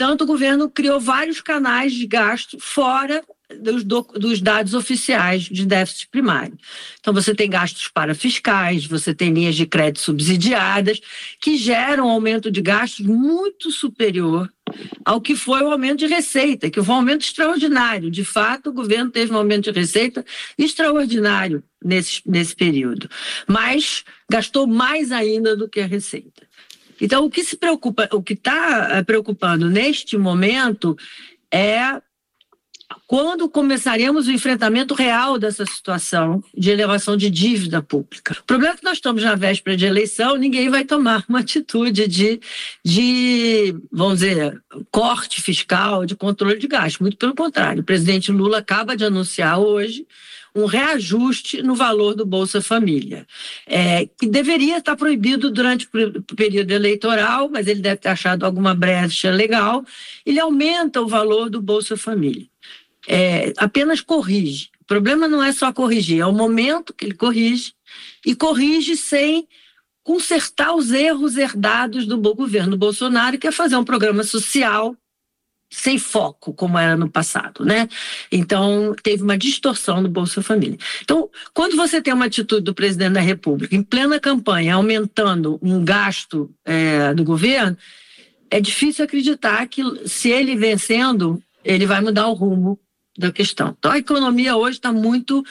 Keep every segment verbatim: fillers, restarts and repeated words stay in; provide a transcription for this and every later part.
entanto, o governo criou vários canais de gasto fora dos, do, dos dados oficiais de déficit primário. Então, você tem gastos parafiscais, você tem linhas de crédito subsidiadas, que geram um aumento de gastos muito superior ao que foi o aumento de receita, que foi um aumento extraordinário. De fato, o governo teve um aumento de receita extraordinário nesse, nesse período, mas gastou mais ainda do que a receita. Então, o que se preocupa, o que está preocupando neste momento é quando começaremos o enfrentamento real dessa situação de elevação de dívida pública. O problema é que nós estamos na véspera de eleição, ninguém vai tomar uma atitude de, de, vamos dizer, corte fiscal, de controle de gastos. Muito pelo contrário, o presidente Lula acaba de anunciar hoje um reajuste no valor do Bolsa Família, é, que deveria estar proibido durante o período eleitoral, mas ele deve ter achado alguma brecha legal. Ele aumenta o valor do Bolsa Família. É, apenas corrige. O problema não é só corrigir, é o momento que ele corrige, e corrige sem consertar os erros herdados do governo Bolsonaro, que é fazer um programa social sem foco, como era no passado, né? Então, teve uma distorção no Bolsa Família. Então, quando você tem uma atitude do presidente da República, em plena campanha, aumentando um gasto é, do governo, é difícil acreditar que, se ele vencendo, ele vai mudar o rumo da questão. Então, a economia hoje está muito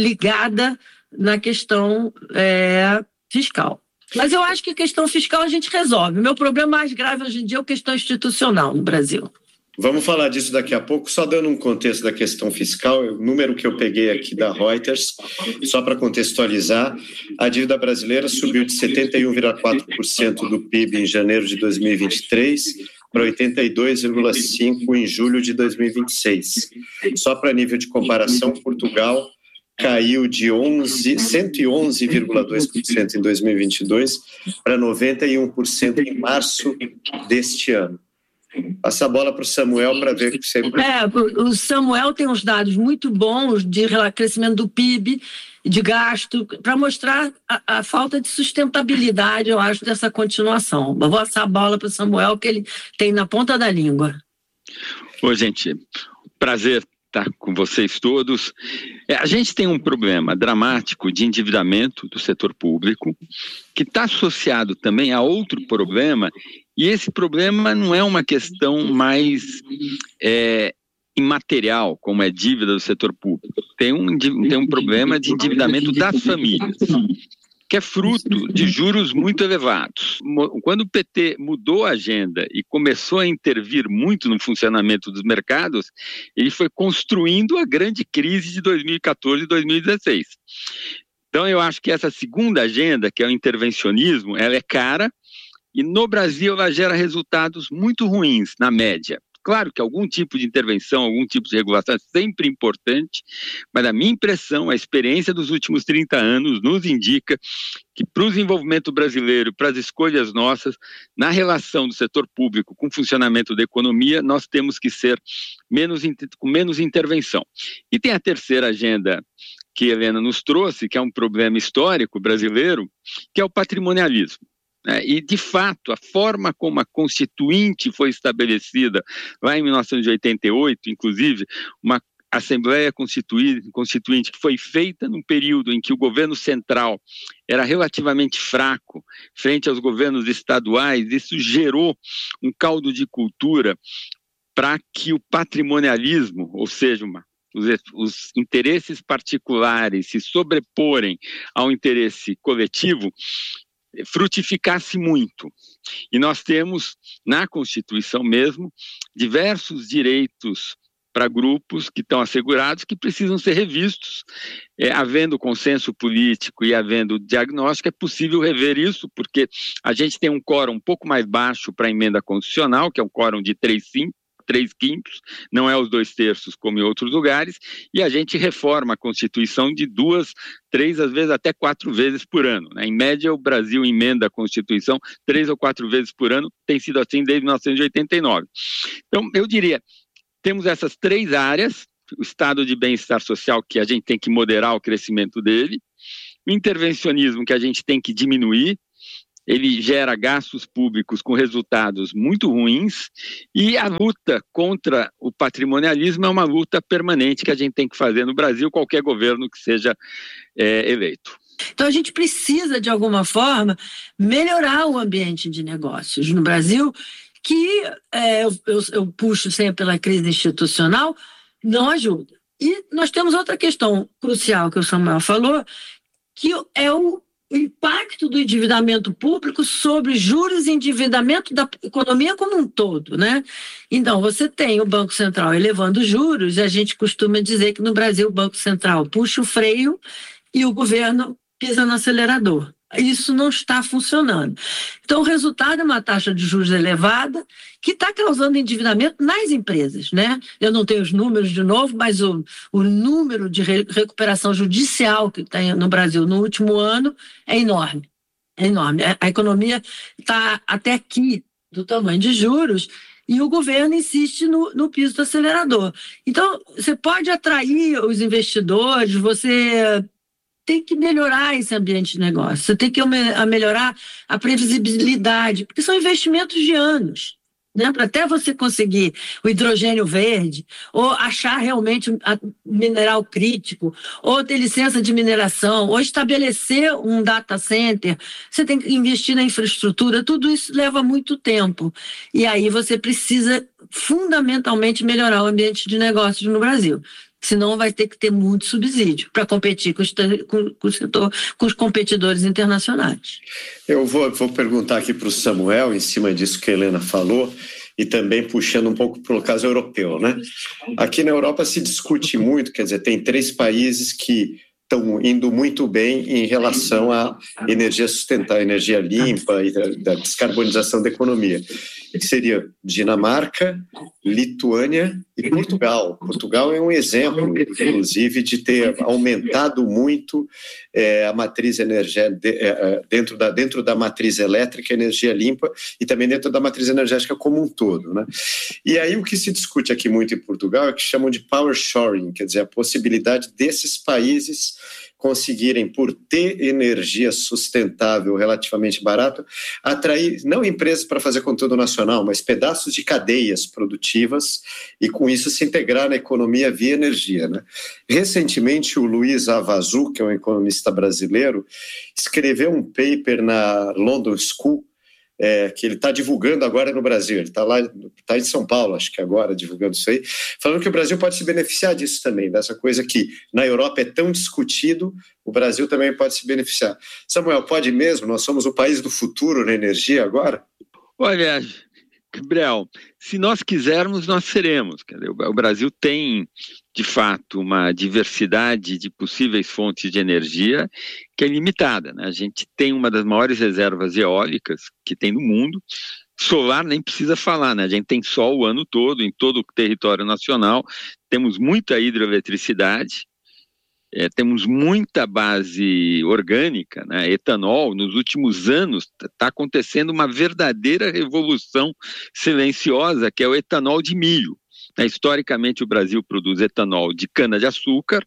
ligada na questão é, fiscal. Mas eu acho que a questão fiscal a gente resolve. O meu problema mais grave hoje em dia é a questão institucional no Brasil. Vamos falar disso daqui a pouco, só dando um contexto da questão fiscal, o número que eu peguei aqui da Reuters, só para contextualizar, a dívida brasileira subiu de setenta e um vírgula quatro por cento do P I B em janeiro de dois mil e vinte e três para oitenta e dois vírgula cinco por cento em julho de dois mil e vinte e seis. Só para nível de comparação, Portugal caiu de cento e onze vírgula dois por cento em dois mil e vinte e dois para noventa e um por cento em março deste ano. Passa a bola para o Samuel para ver o que você... É, o Samuel tem uns dados muito bons de crescimento do P I B, de gasto, para mostrar a, a falta de sustentabilidade, eu acho, dessa continuação. Eu vou passar a bola para o Samuel, que ele tem na ponta da língua. Oi, gente. Prazer estar com vocês todos. É, a gente tem um problema dramático de endividamento do setor público, que está associado também a outro problema. E esse problema não é uma questão mais é, imaterial, como é dívida do setor público. Tem um, tem um problema de endividamento das famílias, que é fruto de juros muito elevados. Quando o P T mudou a agenda e começou a intervir muito no funcionamento dos mercados, ele foi construindo a grande crise de dois mil e quatorze e dois mil e dezesseis. Então, eu acho que essa segunda agenda, que é o intervencionismo, ela é cara, e no Brasil ela gera resultados muito ruins, na média. Claro que algum tipo de intervenção, algum tipo de regulação é sempre importante, mas a minha impressão, a experiência dos últimos trinta anos nos indica que para o desenvolvimento brasileiro, para as escolhas nossas, na relação do setor público com o funcionamento da economia, nós temos que ser menos, com menos intervenção. E tem a terceira agenda que a Helena nos trouxe, que é um problema histórico brasileiro, que é o patrimonialismo. E, de fato, a forma como a Constituinte foi estabelecida lá em mil novecentos e oitenta e oito, inclusive, uma Assembleia Constituinte que foi feita num período em que o governo central era relativamente fraco frente aos governos estaduais, isso gerou um caldo de cultura para que o patrimonialismo, ou seja, uma Os, os interesses particulares se sobreporem ao interesse coletivo, frutificasse muito. E nós temos, na Constituição mesmo, diversos direitos para grupos que estão assegurados que precisam ser revistos. É, havendo consenso político e havendo diagnóstico, é possível rever isso, porque a gente tem um quórum um pouco mais baixo para a emenda constitucional, que é um quórum de três quintos, não é os dois terços como em outros lugares, e a gente reforma a Constituição de duas, três, às vezes até quatro vezes por ano. Né? Em média, o Brasil emenda a Constituição três ou quatro vezes por ano, tem sido assim desde mil novecentos e oitenta e nove. Então, eu diria, temos essas três áreas, o estado de bem-estar social, que a gente tem que moderar o crescimento dele, o intervencionismo, que a gente tem que diminuir. ele gera gastos públicos com resultados muito ruins, e a luta contra o patrimonialismo é uma luta permanente que a gente tem que fazer no Brasil, qualquer governo que seja é, eleito. Então a gente precisa, de alguma forma, melhorar o ambiente de negócios no Brasil, que é, eu, eu, eu puxo sempre pela crise institucional, não ajuda. E nós temos outra questão crucial que o Samuel falou, que é o impacto do endividamento público sobre juros e endividamento da economia como um todo, né? Então, você tem o Banco Central elevando juros, e a gente costuma dizer que no Brasil o Banco Central puxa o freio e o governo pisa no acelerador. Isso não está funcionando. Então, o resultado é uma taxa de juros elevada que está causando endividamento nas empresas, né? Eu não tenho os números de novo, mas o, o número de re- recuperação judicial que tem no Brasil no último ano é enorme. É enorme. A, a economia está até aqui do tamanho de juros e o governo insiste no, no piso do acelerador. Então, você pode atrair os investidores, você tem que melhorar esse ambiente de negócio, você tem que melhorar a previsibilidade, porque são investimentos de anos, né? Para até você conseguir o hidrogênio verde, ou achar realmente o mineral crítico, ou ter licença de mineração, ou estabelecer um data center, você tem que investir na infraestrutura, tudo isso leva muito tempo. E aí você precisa fundamentalmente melhorar o ambiente de negócios no Brasil. Senão vai ter que ter muito subsídio para competir com, os, com, com, o setor, com os competidores internacionais. Eu vou, vou perguntar aqui para o Samuel, em cima disso que a Helena falou, e também puxando um pouco para o caso europeu, né? Aqui na Europa se discute muito, quer dizer, tem três países que estão indo muito bem em relação à energia sustentável, energia limpa e da, da descarbonização da economia. Que seria Dinamarca, Lituânia e Portugal. Portugal é um exemplo, inclusive, de ter aumentado muito é, a matriz energética é, dentro, da, dentro da matriz elétrica, energia limpa, e também dentro da matriz energética como um todo, né? E aí o que se discute aqui muito em Portugal é o que chamam de power shoring, quer dizer, a possibilidade desses países conseguirem, por ter energia sustentável relativamente barata, atrair não empresas para fazer conteúdo nacional, mas pedaços de cadeias produtivas e com isso se integrar na economia via energia, né? Recentemente o Luiz Havazu, que é um economista brasileiro, escreveu um paper na London School, É, que ele está divulgando agora no Brasil, ele está lá, está em São Paulo, acho que agora, divulgando isso aí, falando que o Brasil pode se beneficiar disso também, dessa coisa que na Europa é tão discutido, o Brasil também pode se beneficiar. Samuel, pode mesmo? Nós somos o país do futuro na energia agora? Olha, Gabriel, se nós quisermos, nós seremos. O Brasil tem, de fato, uma diversidade de possíveis fontes de energia que é limitada, né? A gente tem uma das maiores reservas eólicas que tem no mundo. Solar nem precisa falar, né? A gente tem sol o ano todo, em todo o território nacional. Temos muita hidroeletricidade. É, temos muita base orgânica, né? Etanol. Nos últimos anos está acontecendo uma verdadeira revolução silenciosa, que é o etanol de milho. Né? Historicamente, o Brasil produz etanol de cana-de-açúcar.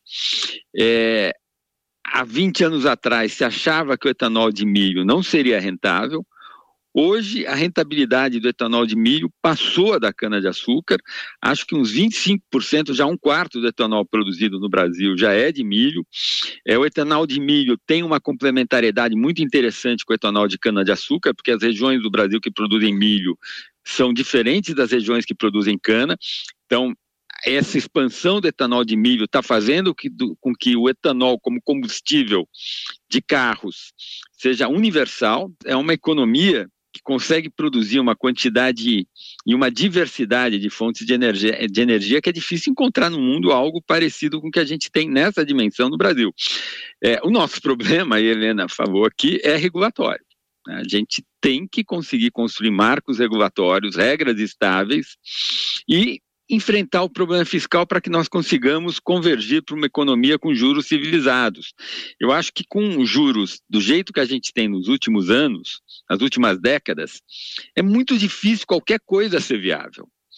É, há vinte anos atrás, se achava que o etanol de milho não seria rentável. Hoje, a rentabilidade do etanol de milho passou a da cana-de-açúcar. Acho que uns vinte e cinco por cento, já um quarto do etanol produzido no Brasil já é de milho. É, o etanol de milho tem uma complementariedade muito interessante com o etanol de cana-de-açúcar, porque as regiões do Brasil que produzem milho são diferentes das regiões que produzem cana. Então, essa expansão do etanol de milho está fazendo que, do, com que o etanol como combustível de carros seja universal. É uma economia que consegue produzir uma quantidade e uma diversidade de fontes de energia, de energia que é difícil encontrar no mundo algo parecido com o que a gente tem nessa dimensão no Brasil. É, o nosso problema, a Helena falou aqui, é regulatório. A gente tem que conseguir construir marcos regulatórios, regras estáveis e enfrentar o problema fiscal para que nós consigamos convergir para uma economia com juros civilizados. Eu acho que com juros do jeito que a gente tem nos últimos anos, nas últimas décadas, é muito difícil qualquer coisa ser viável.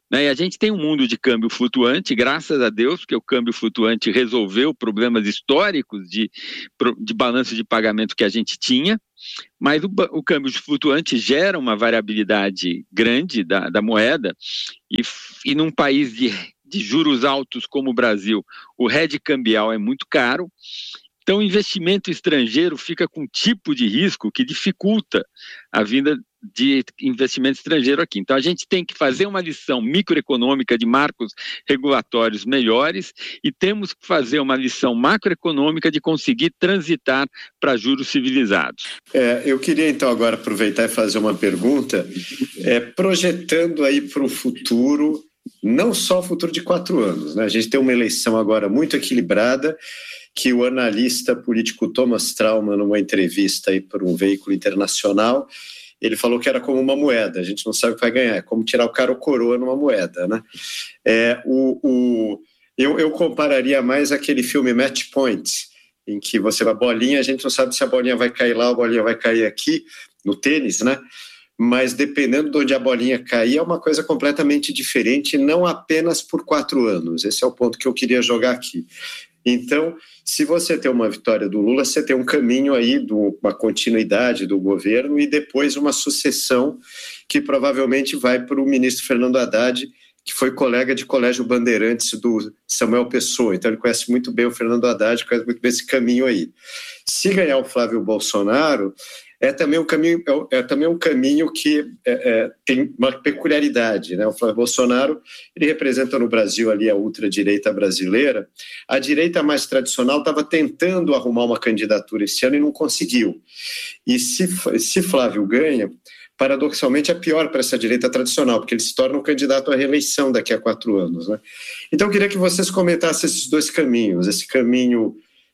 Né? E a gente tem um mundo de câmbio flutuante, graças a Deus, porque o câmbio flutuante resolveu problemas históricos de, de balanço de pagamento que a gente tinha, mas o, o câmbio flutuante gera uma variabilidade grande da, da moeda, e, e num país de, de juros altos como o Brasil, o hedge cambial é muito caro. Então, o investimento estrangeiro fica com um tipo de risco que dificulta a vinda de investimento estrangeiro aqui. Então, a gente tem que fazer uma lição microeconômica de marcos regulatórios melhores e temos que fazer uma lição macroeconômica de conseguir transitar para juros civilizados. É, eu queria, então, agora aproveitar e fazer uma pergunta, é, projetando aí para o futuro, não só o futuro de quatro anos, né? A gente tem uma eleição agora muito equilibrada, que o analista político Thomas Trauman, numa entrevista aí para um veículo internacional, ele falou que era como uma moeda, a gente não sabe o que vai ganhar, é como tirar o cara ou coroa numa moeda, né? É, o, o, eu, eu compararia mais aquele filme Match Point, em que você vai bolinha, a gente não sabe se a bolinha vai cair lá ou a bolinha vai cair aqui, no tênis, né? Mas dependendo de onde a bolinha cair, é uma coisa completamente diferente, não apenas por quatro anos. Esse é o ponto que eu queria jogar aqui. Então, se você tem uma vitória do Lula, você tem um caminho aí, de uma continuidade do governo e depois uma sucessão que provavelmente vai para o ministro Fernando Haddad, que foi colega de Colégio Bandeirantes do Samuel Pessoa. Então, ele conhece muito bem o Fernando Haddad, conhece muito bem esse caminho aí. Se ganhar o Flávio Bolsonaro, é também um caminho, é, é também um caminho que é, é, tem uma peculiaridade, né? O Flávio Bolsonaro, ele representa no Brasil ali a ultradireita brasileira. A direita mais tradicional estava tentando arrumar uma candidatura esse ano e não conseguiu. E se, se Flávio ganha, paradoxalmente é pior para essa direita tradicional, porque ele se torna um candidato à reeleição daqui a quatro anos, né? Então eu queria que vocês comentassem esses dois caminhos, esse caminho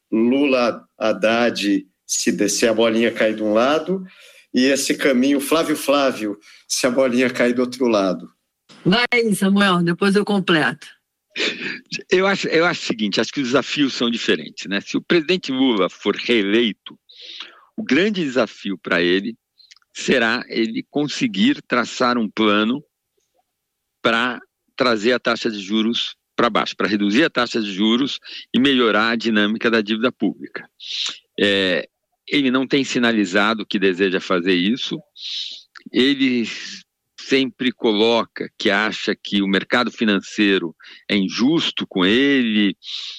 Lula-Haddad, se descer a bolinha cair de um lado, e esse caminho Flávio Flávio, se a bolinha cair do outro lado. Vai, Samuel, depois eu completo. Eu acho, eu acho o seguinte, acho que os desafios são diferentes, né? Se o presidente Lula for reeleito, o grande desafio para ele será ele conseguir traçar um plano para trazer a taxa de juros para baixo, para reduzir a taxa de juros e melhorar a dinâmica da dívida pública. É, ele não tem sinalizado que deseja fazer isso, ele sempre coloca que acha que o mercado financeiro é injusto com ele,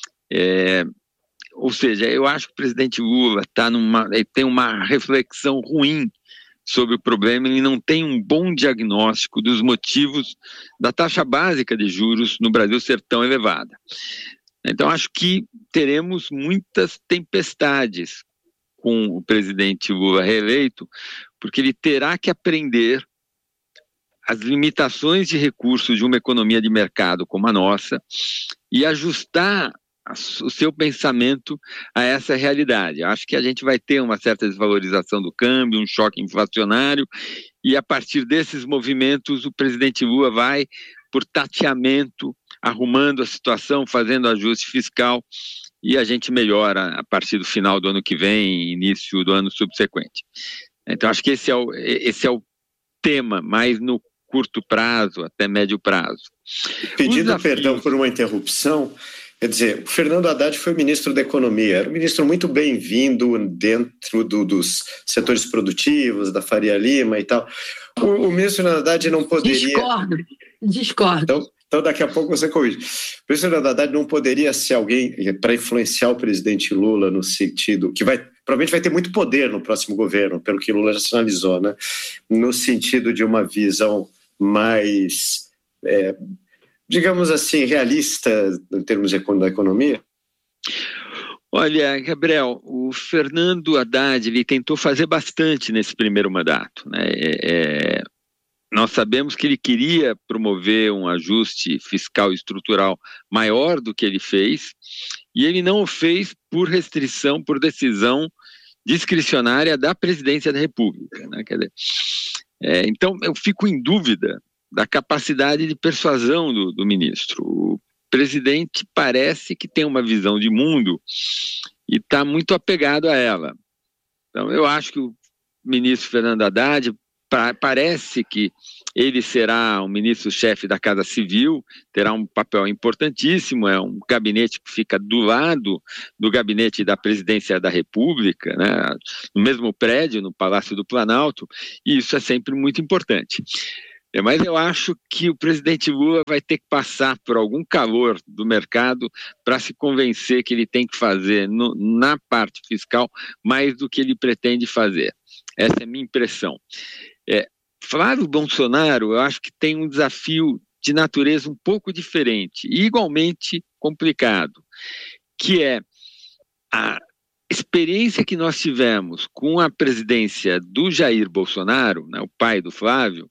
é, ou seja, eu acho que o presidente Lula tá numa, ele tem uma reflexão ruim sobre o problema, ele não tem um bom diagnóstico dos motivos da taxa básica de juros no Brasil ser tão elevada. Então, acho que teremos muitas tempestades com o presidente Lula reeleito, porque ele terá que aprender as limitações de recursos de uma economia de mercado como a nossa e ajustar o seu pensamento a essa realidade. Acho que a gente vai ter uma certa desvalorização do câmbio, um choque inflacionário, e a partir desses movimentos o presidente Lula vai, por tateamento, arrumando a situação, fazendo ajuste fiscal, e a gente melhora a partir do final do ano que vem, início do ano subsequente. Então, acho que esse é o, esse é o tema, mais no curto prazo, até médio prazo. Pedindo desafios... perdão por uma interrupção, quer dizer, o Fernando Haddad foi ministro da Economia, era um ministro muito bem-vindo dentro do, dos setores produtivos, da Faria Lima e tal. O, o ministro Haddad não poderia... Discordo, discordo. Então, então daqui a pouco você corrige. O ministro Haddad não poderia ser alguém para influenciar o presidente Lula no sentido que vai... provavelmente vai ter muito poder no próximo governo, pelo que Lula já sinalizou, né? No sentido de uma visão mais... É, digamos assim, realista em termos de da economia? Olha, Gabriel, o Fernando Haddad ele tentou fazer bastante nesse primeiro mandato, né? É, nós sabemos que ele queria promover um ajuste fiscal e estrutural maior do que ele fez, e ele não o fez por restrição, por decisão discricionária da presidência da República, né? Quer dizer, é, então eu fico em dúvida da capacidade de persuasão do, do ministro. O presidente parece que tem uma visão de mundo e está muito apegado a ela. Então, eu acho que o ministro Fernando Haddad pa- parece que ele será o ministro-chefe da Casa Civil, terá um papel importantíssimo, é um gabinete que fica do lado do gabinete da Presidência da República, né, no mesmo prédio, no Palácio do Planalto, e isso é sempre muito importante. É, mas eu acho que o presidente Lula vai ter que passar por algum calor do mercado para se convencer que ele tem que fazer no, na parte fiscal mais do que ele pretende fazer. Essa é a minha impressão. É, Flávio Bolsonaro, eu acho que tem um desafio de natureza um pouco diferente e igualmente complicado, que é a experiência que nós tivemos com a presidência do Jair Bolsonaro, né, o pai do Flávio,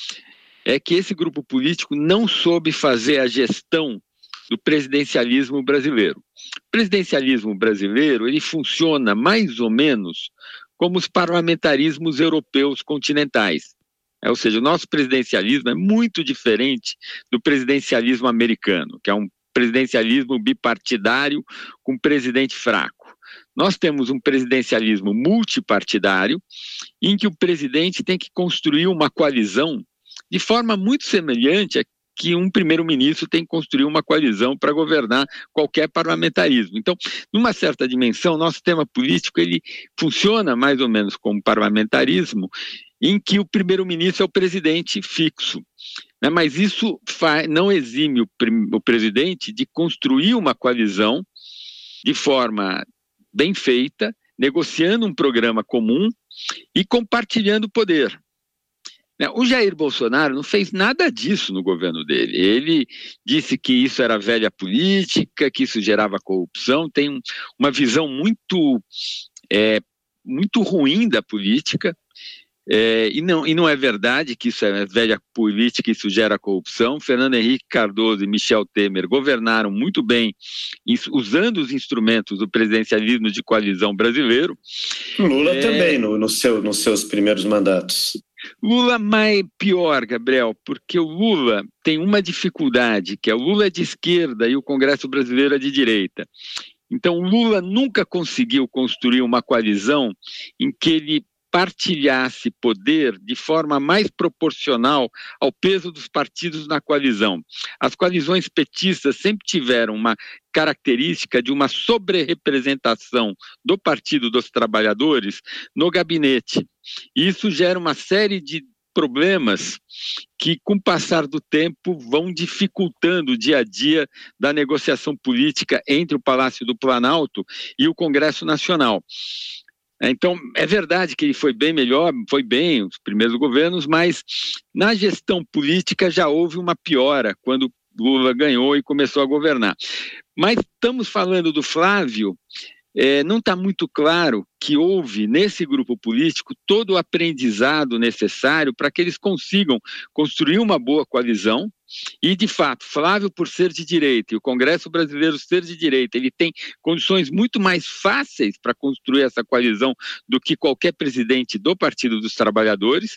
é que esse grupo político não soube fazer a gestão do presidencialismo brasileiro. O presidencialismo brasileiro, ele funciona mais ou menos como os parlamentarismos europeus continentais. É, ou seja, o nosso presidencialismo é muito diferente do presidencialismo americano, que é um presidencialismo bipartidário com presidente fraco. Nós temos um presidencialismo multipartidário, em que o presidente tem que construir uma coalizão de forma muito semelhante a que um primeiro-ministro tem que construir uma coalizão para governar qualquer parlamentarismo. Então, numa certa dimensão, nosso sistema político ele funciona mais ou menos como parlamentarismo, em que o primeiro-ministro é o presidente fixo. Né? Mas isso faz, não exime o, o presidente de construir uma coalizão de forma bem feita, negociando um programa comum e compartilhando o poder. O Jair Bolsonaro não fez nada disso no governo dele. Ele disse que isso era velha política, que isso gerava corrupção, tem um, uma visão muito, é, muito ruim da política, é, e, não, e não é verdade que isso é velha política, isso gera corrupção. Fernando Henrique Cardoso e Michel Temer governaram muito bem, usando os instrumentos do presidencialismo de coalizão brasileiro. Lula é, também, no, no seu, nos seus primeiros mandatos. Lula mais pior, Gabriel, porque o Lula tem uma dificuldade, que é o Lula é de esquerda e o Congresso brasileiro é de direita. Então, o Lula nunca conseguiu construir uma coalizão em que ele partilhasse poder de forma mais proporcional ao peso dos partidos na coalizão. As coalizões petistas sempre tiveram uma característica de uma sobre-representação do Partido dos Trabalhadores no gabinete. E isso gera uma série de problemas que, com o passar do tempo, vão dificultando o dia a dia da negociação política entre o Palácio do Planalto e o Congresso Nacional. Então, é verdade que ele foi bem melhor, foi bem os primeiros governos, mas na gestão política já houve uma piora quando Lula ganhou e começou a governar. Mas estamos falando do Flávio, é, não está muito claro que houve nesse grupo político todo o aprendizado necessário para que eles consigam construir uma boa coalizão. E, de fato, Flávio, por ser de direita, e o Congresso brasileiro ser de direita, ele tem condições muito mais fáceis para construir essa coalizão do que qualquer presidente do Partido dos Trabalhadores,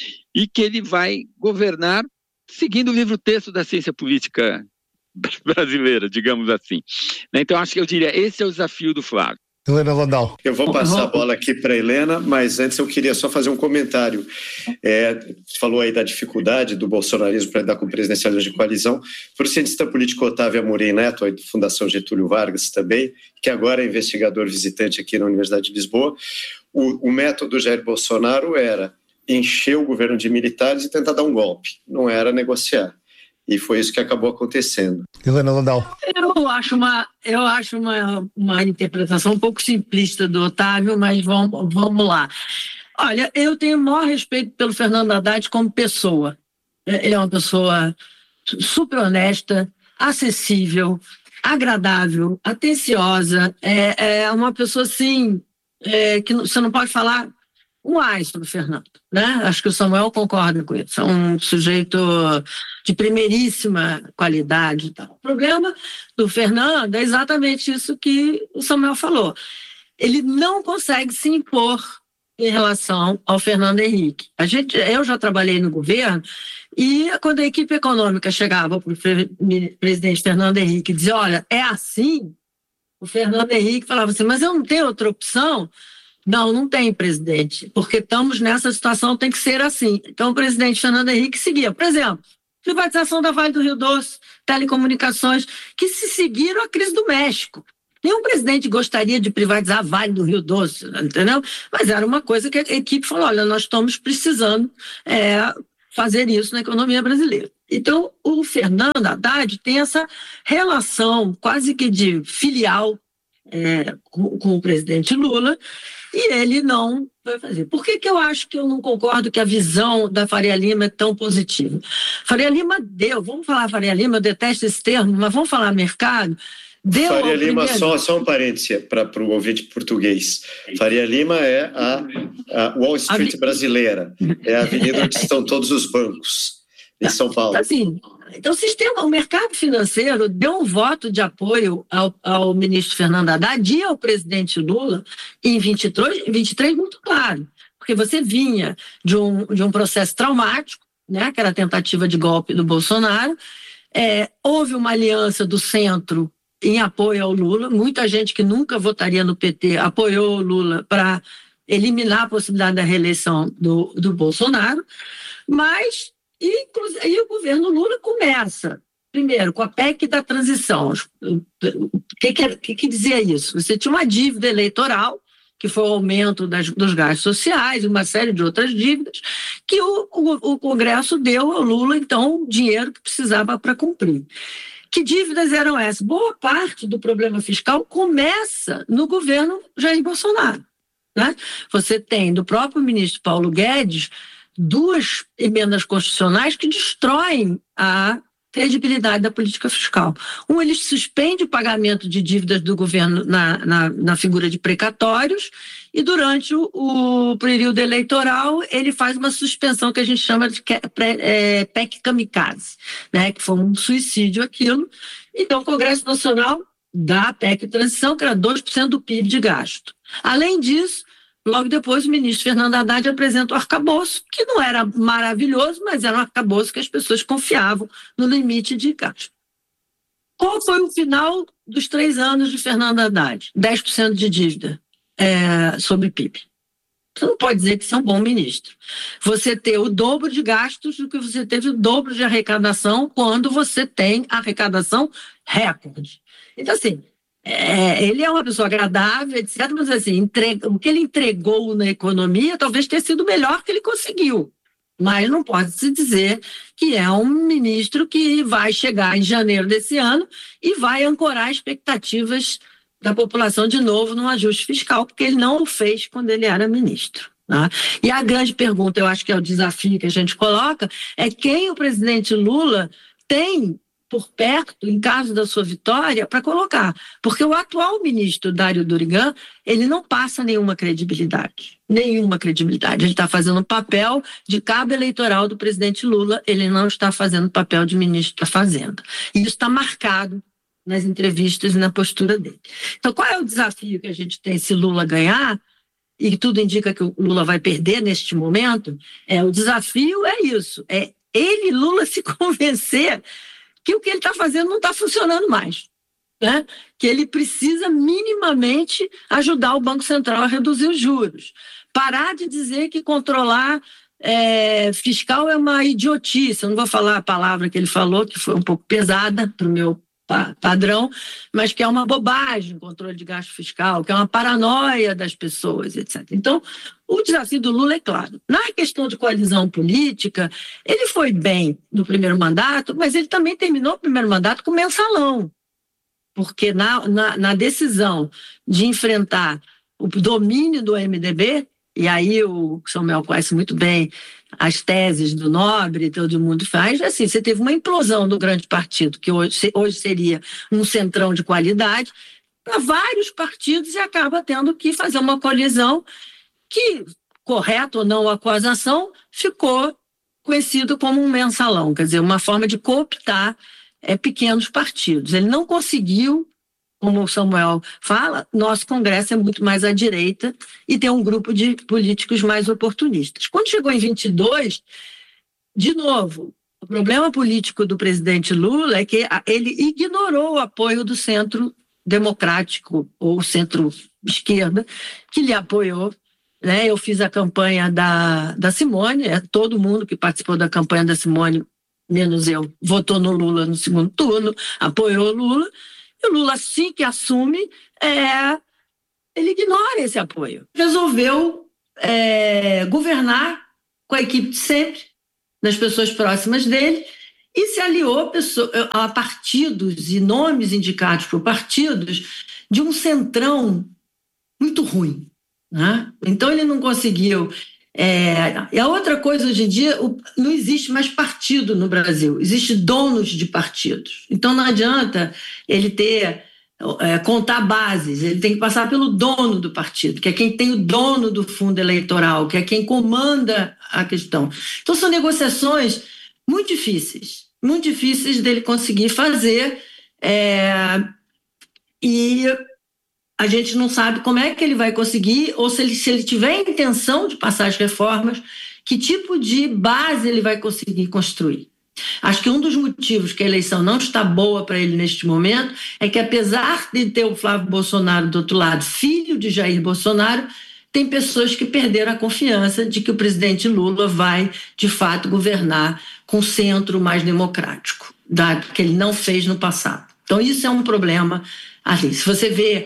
e que ele vai governar seguindo o livro-texto da ciência política brasileira, digamos assim. Então, acho que eu diria, esse é o desafio do Flávio. Helena Landau. Eu vou passar a bola aqui para a Helena, mas antes eu queria só fazer um comentário. É, você falou aí da dificuldade do bolsonarismo para lidar com o presidencialismo de coalizão. Foi o cientista político Otávio Amorim Neto, aí da Fundação Getúlio Vargas também, que agora é investigador visitante aqui na Universidade de Lisboa. O, o método do Jair Bolsonaro era encher o governo de militares e tentar dar um golpe, não era negociar. E foi isso que acabou acontecendo. Helena Landau. Eu acho uma, eu acho uma, uma interpretação um pouco simplista do Otávio, mas vamos, vamos lá. Olha, eu tenho o maior respeito pelo Fernando Haddad como pessoa. Ele é uma pessoa super honesta, acessível, agradável, atenciosa. É, é uma pessoa, assim, é, que você não pode falar um ai sobre o Fernando, né? Acho que o Samuel concorda com isso. É um sujeito de primeiríssima qualidade e tal. O problema do Fernando é exatamente isso que o Samuel falou. Ele não consegue se impor em relação ao Fernando Henrique. A gente, eu já trabalhei no governo e quando a equipe econômica chegava para o presidente Fernando Henrique e dizia, olha, é assim, o Fernando Henrique falava assim, mas eu não tenho outra opção Não, não tem presidente, porque estamos nessa situação, tem que ser assim. Então, o presidente Fernando Henrique seguia. Por exemplo, privatização da Vale do Rio Doce, telecomunicações, que se seguiram a crise do México. Nenhum presidente gostaria de privatizar a Vale do Rio Doce, entendeu? Mas era uma coisa que a equipe falou, olha, nós estamos precisando é, fazer isso na economia brasileira. Então, o Fernando Haddad tem essa relação quase que de filial é, com, com o presidente Lula, e ele não vai fazer. Por que que eu acho que eu não concordo que a visão da Faria Lima é tão positiva? Faria Lima deu, vamos falar Faria Lima, eu detesto esse termo, mas vamos falar mercado. Deu Faria Lima, primeiro... só, só um parêntese para o ouvinte português. Faria Lima é a, a Wall Street a... brasileira, é a avenida onde estão todos os bancos, em São Paulo. Assim, então, o sistema, o mercado financeiro deu um voto de apoio ao, ao ministro Fernando Haddad e ao presidente Lula em vinte e três, vinte e três muito claro, porque você vinha de um, de um processo traumático, né, que era a tentativa de golpe do Bolsonaro, é, houve uma aliança do centro em apoio ao Lula, muita gente que nunca votaria no P T apoiou o Lula para eliminar a possibilidade da reeleição do, do Bolsonaro, mas e, e o governo Lula começa, primeiro, com a P E C da transição. O que, que, que, que dizia isso? Você tinha uma dívida eleitoral, que foi o aumento das, dos gastos sociais, uma série de outras dívidas, que o, o, o Congresso deu ao Lula, então, o dinheiro que precisava para cumprir. Que dívidas eram essas? Boa parte do problema fiscal começa no governo Jair Bolsonaro, né? Você tem, do próprio ministro Paulo Guedes, duas emendas constitucionais que destroem a credibilidade da política fiscal. Um, ele suspende o pagamento de dívidas do governo na, na, na figura de precatórios, e durante o, o período eleitoral ele faz uma suspensão que a gente chama de é, P E C kamikaze, né, que foi um suicídio aquilo. Então o Congresso Nacional dá a P E C de transição, que era dois por cento do P I B de gasto. Além disso, logo depois, o ministro Fernando Haddad apresenta o arcabouço, que não era maravilhoso, mas era um arcabouço que as pessoas confiavam no limite de gasto. Qual foi o final dos três anos de Fernando Haddad? dez por cento de dívida é, sobre P I B. Você não pode dizer que você é um bom ministro. Você ter o dobro de gastos do que você teve o dobro de arrecadação quando você tem arrecadação recorde. Então, assim... É, ele é uma pessoa agradável, etcétera, mas assim, entrega, o que ele entregou na economia talvez tenha sido o melhor que ele conseguiu. Mas não pode se dizer que é um ministro que vai chegar em janeiro desse ano e vai ancorar expectativas da população de novo num ajuste fiscal, porque ele não o fez quando ele era ministro. Tá? E a grande pergunta, eu acho que é o desafio que a gente coloca, é quem o presidente Lula tem por perto, em caso da sua vitória, para colocar. Porque o atual ministro, Dário Durigan, ele não passa nenhuma credibilidade. Nenhuma credibilidade. Ele está fazendo o papel de cabo eleitoral do presidente Lula, ele não está fazendo o papel de ministro da Fazenda. E isso está marcado nas entrevistas e na postura dele. Então, qual é o desafio que a gente tem se Lula ganhar? E tudo indica que o Lula vai perder neste momento. É, o desafio é isso. É ele, Lula, se convencer que o que ele está fazendo não está funcionando mais, né? Que ele precisa minimamente ajudar o Banco Central a reduzir os juros. Parar de dizer que controlar é, fiscal é uma idiotice. Eu não vou falar a palavra que ele falou, que foi um pouco pesada para o meu pa- padrão, mas que é uma bobagem, controle de gasto fiscal, que é uma paranoia das pessoas, etcétera. Então, o desafio do Lula é claro. Na questão de coalizão política, ele foi bem no primeiro mandato, mas ele também terminou o primeiro mandato com mensalão. Porque na, na, na decisão de enfrentar o domínio do M D B, e aí o Samuel conhece muito bem as teses do Nobre, todo mundo faz, assim, você teve uma implosão do grande partido, que hoje, hoje seria um centrão de qualidade, para vários partidos, e acaba tendo que fazer uma coalizão que, correto ou não a coazação, ficou conhecido como um mensalão, quer dizer, uma forma de cooptar é, pequenos partidos. Ele não conseguiu, como o Samuel fala, nosso Congresso é muito mais à direita e tem um grupo de políticos mais oportunistas. Quando chegou em vinte e dois, de novo, o problema político do presidente Lula é que ele ignorou o apoio do centro democrático ou centro esquerda que lhe apoiou. Né? Eu fiz a campanha da, da Simone, é, todo mundo que participou da campanha da Simone, menos eu, votou no Lula no segundo turno, apoiou o Lula, e o Lula, assim que assume, é, ele ignora esse apoio. Resolveu é, governar com a equipe de sempre, das pessoas próximas dele, e se aliou a partidos e nomes indicados por partidos de um centrão muito ruim. Né? Então ele não conseguiu. É... E a outra coisa, hoje em dia, não existe mais partido no Brasil, existe donos de partidos. Então não adianta ele ter, é, contar bases, ele tem que passar pelo dono do partido, que é quem tem o dono do fundo eleitoral, que é quem comanda a questão. Então são negociações muito difíceis, muito difíceis dele conseguir fazer, é... e a gente não sabe como é que ele vai conseguir, ou se ele, se ele tiver a intenção de passar as reformas, que tipo de base ele vai conseguir construir. Acho que um dos motivos que a eleição não está boa para ele neste momento é que, apesar de ter o Flávio Bolsonaro do outro lado, filho de Jair Bolsonaro, tem pessoas que perderam a confiança de que o presidente Lula vai, de fato, governar com o centro mais democrático, dado que ele não fez no passado. Então, isso é um problema ali. Se você vê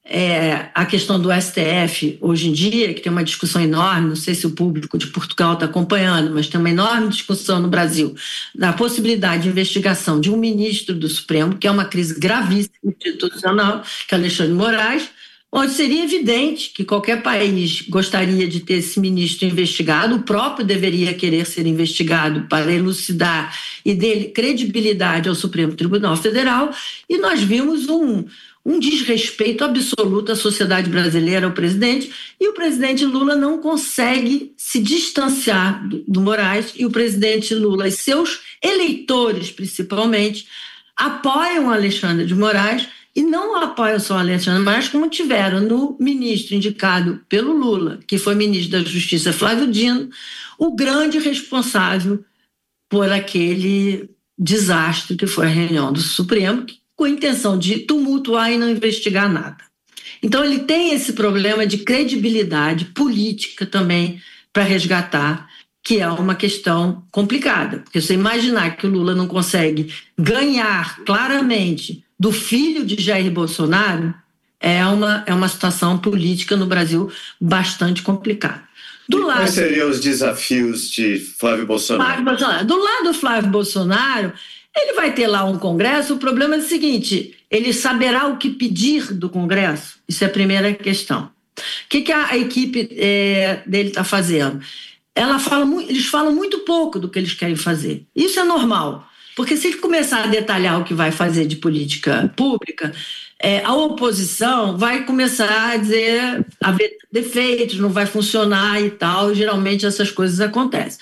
É, a questão do S T F hoje em dia, que tem uma discussão enorme, não sei se o público de Portugal está acompanhando, mas tem uma enorme discussão no Brasil da possibilidade de investigação de um ministro do Supremo, que é uma crise gravíssima institucional, que é Alexandre de Moraes, onde seria evidente que qualquer país gostaria de ter esse ministro investigado, o próprio deveria querer ser investigado para elucidar e dar credibilidade ao Supremo Tribunal Federal, e nós vimos um um desrespeito absoluto à sociedade brasileira, ao presidente, e o presidente Lula não consegue se distanciar do, do Moraes, e o presidente Lula e seus eleitores, principalmente, apoiam Alexandre de Moraes, e não apoiam só Alexandre de Moraes, como tiveram no ministro indicado pelo Lula, que foi ministro da Justiça, Flávio Dino, o grande responsável por aquele desastre que foi a reunião do Supremo, com a intenção de tumultuar e não investigar nada. Então ele tem esse problema de credibilidade política também para resgatar, que é uma questão complicada, porque você imaginar que o Lula não consegue ganhar claramente do filho de Jair Bolsonaro é uma, é uma situação política no Brasil bastante complicada. Do lado, quais seriam os desafios de Flávio Bolsonaro? Flávio Bolsonaro? Do lado do Flávio Bolsonaro, ele vai ter lá um Congresso, o problema é o seguinte, ele saberá o que pedir do Congresso? Isso é a primeira questão. O que, que a, a equipe é, dele está fazendo? Ela fala, eles falam muito pouco do que eles querem fazer. Isso é normal, porque se ele começar a detalhar o que vai fazer de política pública, é, a oposição vai começar a dizer, haver defeitos, não vai funcionar e tal, e geralmente essas coisas acontecem.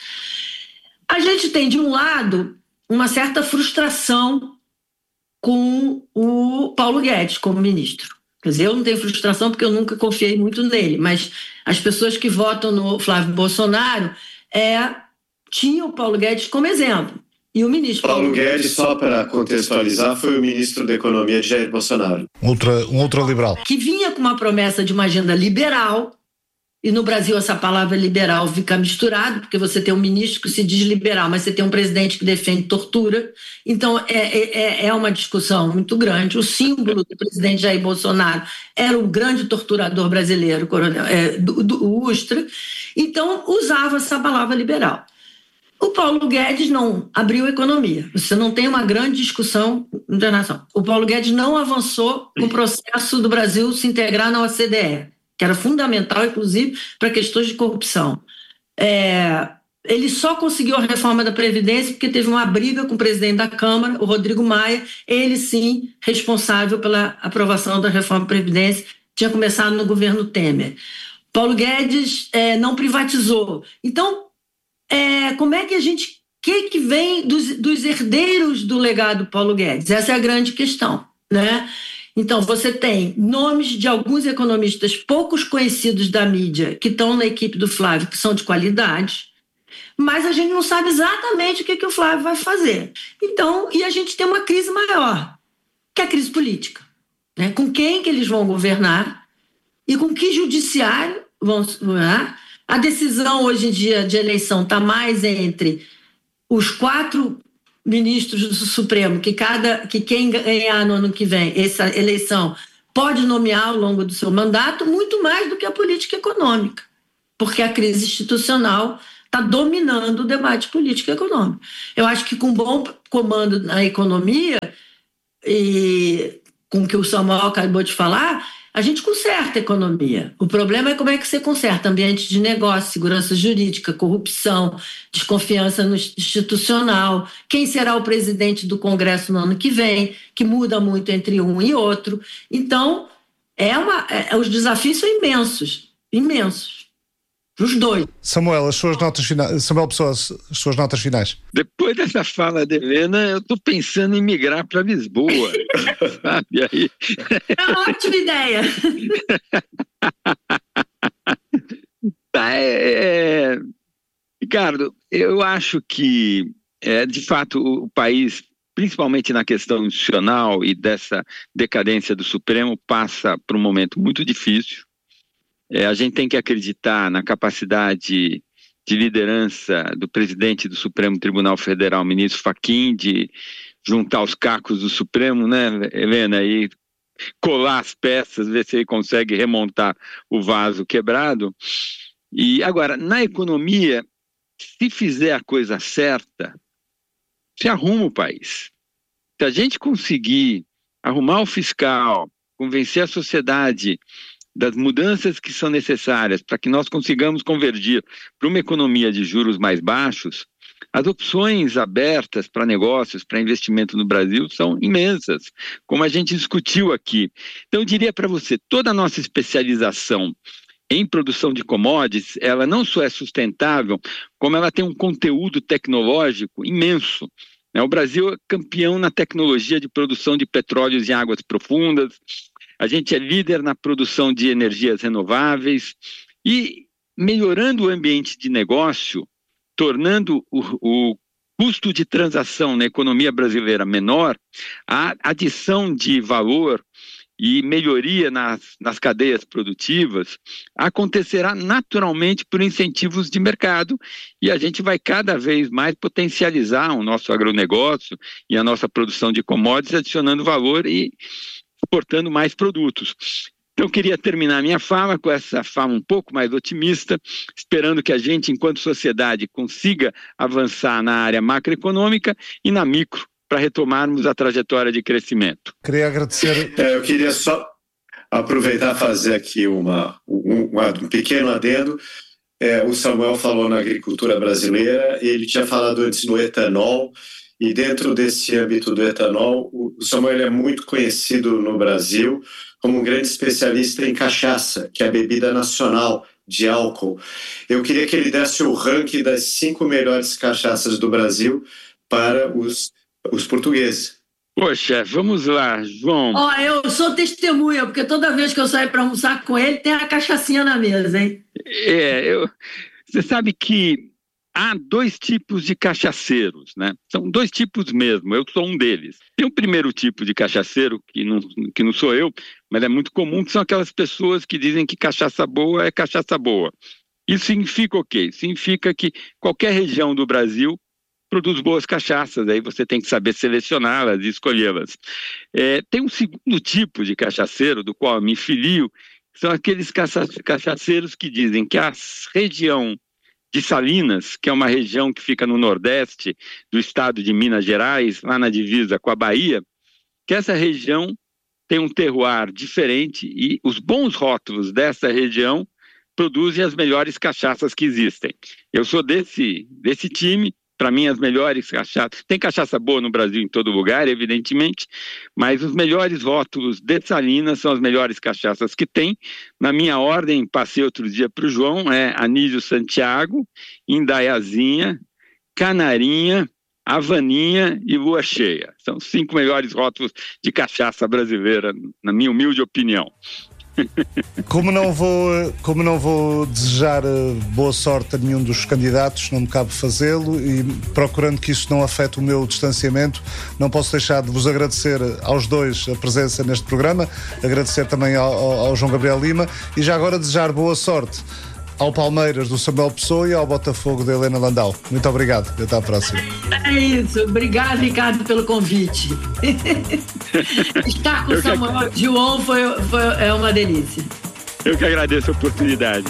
A gente tem, de um lado, uma certa frustração com o Paulo Guedes como ministro. Quer dizer, eu não tenho frustração porque eu nunca confiei muito nele, mas as pessoas que votam no Flávio Bolsonaro é, tinham o Paulo Guedes como exemplo. E o ministro Paulo, Paulo Guedes, só para contextualizar, foi o ministro da Economia de Jair Bolsonaro. Ultra, um ultraliberal. Que vinha com uma promessa de uma agenda liberal, e no Brasil essa palavra liberal fica misturada, porque você tem um ministro que se diz liberal, mas você tem um presidente que defende tortura. Então é, é, é uma discussão muito grande. O símbolo do presidente Jair Bolsonaro era um grande torturador brasileiro, coronel, é, do, do Ustra. Então usava essa palavra liberal. O Paulo Guedes não abriu economia. Você não tem uma grande discussão internacional. O Paulo Guedes não avançou com o processo do Brasil se integrar na O C D E, que era fundamental, inclusive, para questões de corrupção. É, ele só conseguiu a reforma da Previdência porque teve uma briga com o presidente da Câmara, o Rodrigo Maia, ele sim responsável pela aprovação da reforma da Previdência, tinha começado no governo Temer. Paulo Guedes é, não privatizou. Então, é, como é que a gente... O que, que vem dos, dos herdeiros do legado Paulo Guedes? Essa é a grande questão, né? Então, você tem nomes de alguns economistas poucos conhecidos da mídia que estão na equipe do Flávio, que são de qualidade, mas a gente não sabe exatamente o que, que o Flávio vai fazer. Então, e a gente tem uma crise maior, que é a crise política, né? Com quem que eles vão governar e com que judiciário vão... Né? A decisão hoje em dia de eleição está mais entre os quatro ministros do Supremo, que, cada, que quem ganhar no ano que vem essa eleição pode nomear ao longo do seu mandato, muito mais do que a política econômica, porque a crise institucional está dominando o debate político e econômico. Eu acho que com bom comando na economia, e com o que o Samuel acabou de falar, a gente conserta a economia. O problema é como é que você conserta ambiente de negócio, segurança jurídica, corrupção, desconfiança no institucional, quem será o presidente do Congresso no ano que vem, que muda muito entre um e outro. Então, é uma, é, os desafios são imensos, imensos. Os dois. Samuel, as suas notas finais. Samuel Pessoa, as suas notas finais. Depois dessa fala de Helena, eu estou pensando em migrar para Lisboa. Sabe aí? É uma ótima ideia. Tá, é, é... Ricardo, eu acho que, é, de fato, o país, principalmente na questão institucional e dessa decadência do Supremo, passa por um momento muito difícil. É, a gente tem que acreditar na capacidade de liderança do presidente do Supremo Tribunal Federal, ministro Fachin, de juntar os cacos do Supremo, né, Helena, e colar as peças, ver se ele consegue remontar o vaso quebrado. E agora, na economia, se fizer a coisa certa, se arruma o país. Se a gente conseguir arrumar o fiscal, convencer a sociedade das mudanças que são necessárias para que nós consigamos convergir para uma economia de juros mais baixos, as opções abertas para negócios, para investimento no Brasil são imensas, como a gente discutiu aqui. Então eu diria para você, toda a nossa especialização em produção de commodities, ela não só é sustentável, como ela tem um conteúdo tecnológico imenso. O Brasil é campeão na tecnologia de produção de petróleos em águas profundas, a gente é líder na produção de energias renováveis e melhorando o ambiente de negócio, tornando o, o custo de transação na economia brasileira menor, a adição de valor e melhoria nas, nas cadeias produtivas acontecerá naturalmente por incentivos de mercado e a gente vai cada vez mais potencializar o nosso agronegócio e a nossa produção de commodities, adicionando valor e exportando mais produtos. Então, eu queria terminar a minha fala com essa fala um pouco mais otimista, esperando que a gente, enquanto sociedade, consiga avançar na área macroeconômica e na micro, para retomarmos a trajetória de crescimento. Queria agradecer... É, eu queria só aproveitar e fazer aqui uma, um, um pequeno adendo. É, o Samuel falou na agricultura brasileira, ele tinha falado antes no etanol, e dentro desse âmbito do etanol, o Samuel é muito conhecido no Brasil como um grande especialista em cachaça, que é a bebida nacional de álcool. Eu queria que ele desse o ranking das cinco melhores cachaças do Brasil para os, os portugueses. Poxa, vamos lá, João. Ó, eu sou testemunha, porque toda vez que eu saio para almoçar com ele, tem a cachaçinha na mesa, hein? É, eu, você sabe que há dois tipos de cachaceiros, né? São dois tipos mesmo, eu sou um deles. Tem o primeiro tipo de cachaceiro, que não, que não sou eu, mas é muito comum, que são aquelas pessoas que dizem que cachaça boa é cachaça boa. Isso significa o quê? Significa que qualquer região do Brasil produz boas cachaças, aí você tem que saber selecioná-las e escolhê-las. É, tem um segundo tipo de cachaceiro, do qual eu me filio, que são aqueles cacha- cachaceiros que dizem que a região de Salinas, que é uma região que fica no nordeste do estado de Minas Gerais, lá na divisa com a Bahia, que essa região tem um terroir diferente e os bons rótulos dessa região produzem as melhores cachaças que existem. Eu sou desse, desse time. Para mim, as melhores cachaças... Tem cachaça boa no Brasil em todo lugar, evidentemente, mas os melhores rótulos de Salinas são as melhores cachaças que tem. Na minha ordem, passei outro dia para o João, é Anísio Santiago, Indaiazinha, Canarinha, Havaninha e Lua Cheia. São os cinco melhores rótulos de cachaça brasileira, na minha humilde opinião. Como não vou, como não vou desejar boa sorte a nenhum dos candidatos, não me cabe fazê-lo, e procurando que isso não afete o meu distanciamento, não posso deixar de vos agradecer aos dois a presença neste programa, agradecer também ao, ao João Gabriel Lima, e já agora desejar boa sorte ao Palmeiras do Samuel Pessoa e ao Botafogo da Helena Landau. Muito obrigado e até à próxima. É isso. Obrigado, Ricardo, pelo convite. Estar com o Samuel que... João foi, foi, é uma delícia. Eu que agradeço a oportunidade.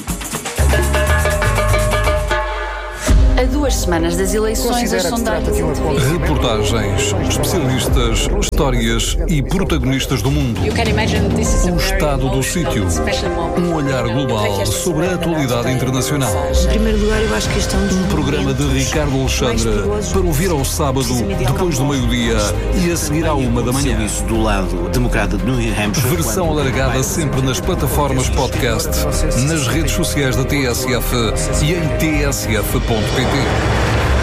A duas semanas das eleições, as sondagens... Reportagens, especialistas, histórias e protagonistas do mundo. O estado do sítio. Um olhar global sobre a atualidade internacional. Em primeiro lugar, eu acho que este é um... Um programa de Ricardo Alexandre para ouvir ao sábado, depois do meio-dia e a seguir à uma da manhã. Do lado democrata de New Hampshire. Versão alargada sempre nas plataformas podcast, nas redes sociais da T S F e em t s f ponto p t.